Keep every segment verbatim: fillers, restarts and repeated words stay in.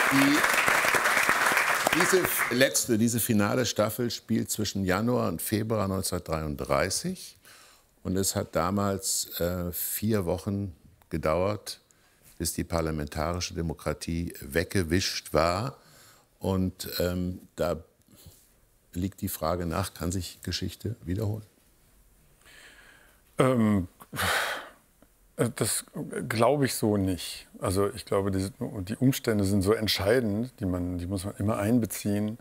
Die, diese letzte, diese finale Staffel spielt zwischen Januar und Februar neunzehnhundertdreiunddreißig. Und es hat damals äh, vier Wochen gedauert, bis die parlamentarische Demokratie weggewischt war. Und ähm, da liegt die Frage nach, kann sich Geschichte wiederholen? Ähm, das glaube ich so nicht. Also ich glaube, die, die Umstände sind so entscheidend, die, man, die muss man immer einbeziehen.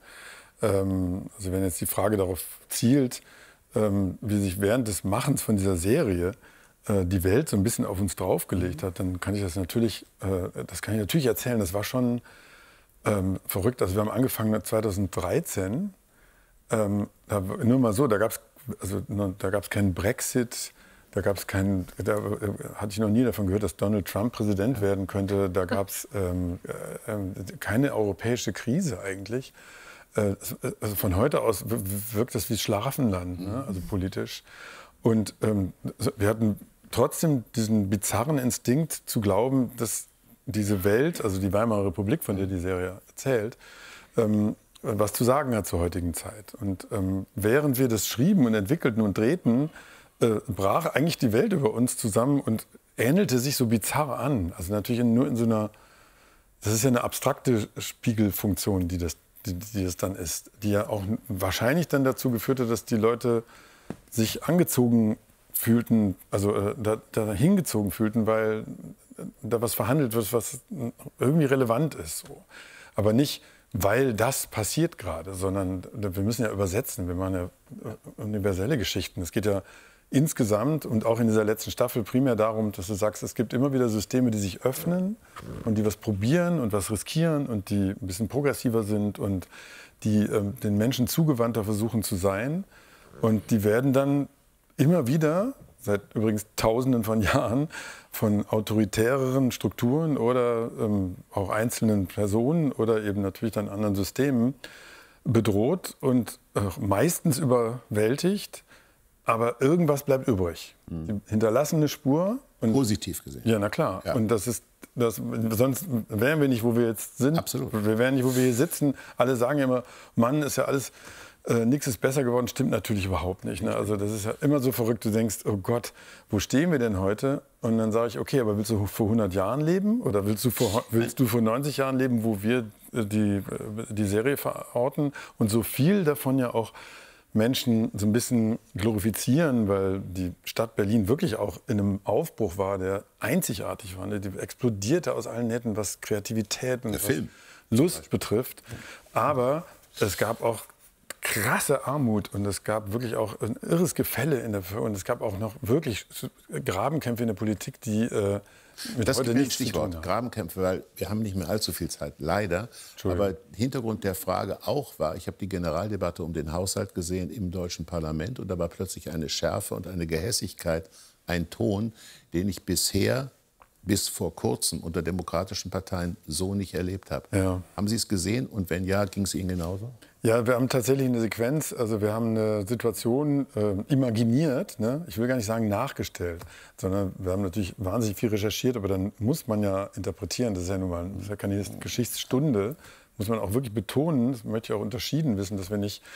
Ähm, also wenn jetzt die Frage darauf zielt, ähm, wie sich während des Machens von dieser Serie äh, die Welt so ein bisschen auf uns draufgelegt hat, dann kann ich das natürlich, äh, das kann ich natürlich erzählen. Das war schon ähm, verrückt. Also wir haben angefangen zweitausenddreizehn. Ähm, da, nur mal so, da gab es also, da gab's keinen Brexit. Da gab es keinen, da hatte ich noch nie davon gehört, dass Donald Trump Präsident werden könnte. Da gab es ähm, äh, keine europäische Krise eigentlich. Äh, also von heute aus wirkt das wie Schlaraffenland, ne? Also politisch. Und ähm, wir hatten trotzdem diesen bizarren Instinkt zu glauben, dass diese Welt, also die Weimarer Republik, von der die Serie erzählt, ähm, was zu sagen hat zur heutigen Zeit. Und ähm, während wir das schrieben und entwickelten und drehten, Äh, brach eigentlich die Welt über uns zusammen und ähnelte sich so bizarr an. Also natürlich nur in so einer, das ist ja eine abstrakte Spiegelfunktion, die das, die, die das dann ist, die ja auch wahrscheinlich dann dazu geführt hat, dass die Leute sich angezogen fühlten, also äh, da, da hingezogen fühlten, weil da was verhandelt wird, was irgendwie relevant ist. So. Aber nicht, weil das passiert gerade, sondern wir müssen ja übersetzen, wir machen ja universelle Geschichten. Es geht ja insgesamt und auch in dieser letzten Staffel primär darum, dass du sagst, es gibt immer wieder Systeme, die sich öffnen und die was probieren und was riskieren und die ein bisschen progressiver sind und die ähm, den Menschen zugewandter versuchen zu sein. Und die werden dann immer wieder, seit übrigens Tausenden von Jahren, von autoritäreren Strukturen oder ähm, auch einzelnen Personen oder eben natürlich dann anderen Systemen bedroht und äh, meistens überwältigt. Aber irgendwas bleibt übrig. Mhm. Die hinterlassen eine Spur. Und positiv gesehen. Ja, na klar. Ja. Und das ist, das, sonst wären wir nicht, wo wir jetzt sind. Absolut. Wir wären nicht, wo wir hier sitzen. Alle sagen ja immer, Mann, ist ja alles, äh, nichts ist besser geworden. Stimmt natürlich überhaupt nicht. Ne? Also das ist ja immer so verrückt. Du denkst, oh Gott, wo stehen wir denn heute? Und dann sage ich, okay, aber willst du vor hundert Jahren leben? Oder willst du vor, willst du vor neunzig Jahren leben, wo wir die, die Serie verorten? Und so viel davon ja auch Menschen so ein bisschen glorifizieren, weil die Stadt Berlin wirklich auch in einem Aufbruch war, der einzigartig war. Ne? Die explodierte aus allen Nähten, was Kreativität und was Lust betrifft. Aber es gab auch krasse Armut und es gab wirklich auch ein irres Gefälle in der und es gab auch noch wirklich Grabenkämpfe in der Politik, die äh, mit das heute gibt ein nichts Stichwort, zu tun haben. Grabenkämpfe, weil wir haben nicht mehr allzu viel Zeit, leider. Aber Hintergrund der Frage auch war, ich habe die Generaldebatte um den Haushalt gesehen im deutschen Parlament und da war plötzlich eine Schärfe und eine Gehässigkeit, ein Ton, den ich bisher bis vor kurzem unter demokratischen Parteien so nicht erlebt habe. Ja. Haben Sie es gesehen und wenn ja, ging es Ihnen genauso? Ja, wir haben tatsächlich eine Sequenz, also wir haben eine Situation äh, imaginiert, ne? Ich will gar nicht sagen nachgestellt, sondern wir haben natürlich wahnsinnig viel recherchiert, aber dann muss man ja interpretieren, das ist ja nun mal das ist ja keine Geschichtsstunde, muss man auch wirklich betonen, das möchte ich auch unterschieden wissen, dass wir nicht